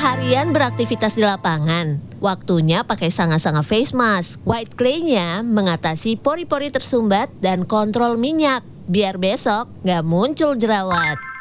seharian beraktivitas di lapangan, waktunya pakai sanga-sanga face mask. White clay-nya mengatasi pori-pori tersumbat dan kontrol minyak, biar besok nggak muncul jerawat.